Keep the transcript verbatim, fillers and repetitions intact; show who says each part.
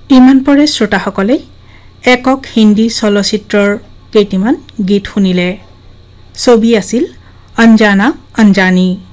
Speaker 1: ইমান পৰে শ্ৰোতাসকলে একক হিন্দী চলচ্চিত্ৰৰ কেইটিমান গীত শুনিলে। ছবি আছিল অঞ্জানা অঞ্জানী।